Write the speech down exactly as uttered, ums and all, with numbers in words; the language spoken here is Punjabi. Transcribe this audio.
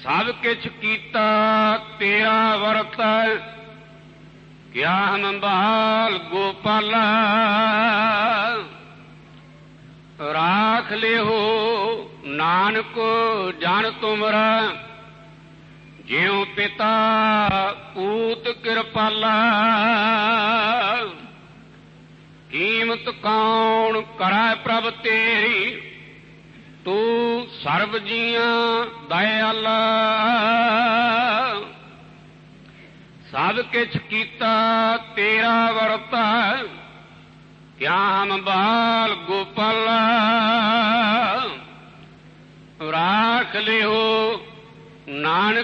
ਸਭ ਕਿਛ ਕੀਤਾ ਤੇਰਾ ਵਰਤ, ਕਿਆ ਹੰਬਾਲ ਗੋਪਾਲਾ। ਰਾਖ ਲਿਓ ਨਾਨਕ ਜਨ ਤੁਮਰਾ, ਜਿਉ ਪਿਤਾ ਪੂਤ ਕਿਰਪਾਲਾ। ਕੀਮਤ ਕੌਣ ਕਰੈ ਪ੍ਰਭ ਤੇਰੀ, ਤੂੰ ਸਰਬ ਜੀਆਂ ਦਇਆਲਾ। ਸਭ ਕਿਛ ਕੀਤਾ ਤੇਰਾ ਵਰਤਾ, ਕਿਆ ਹੰਬਾਲ ਗੋਪਾਲਾ। ਰਾਖ ਲਿਓ ਨਾਨਕ